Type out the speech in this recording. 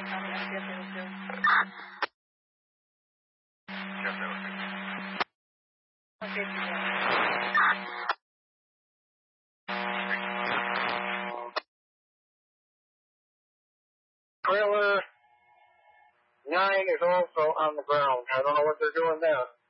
Trailer 9 is also on the ground. I don't know what they're doing there.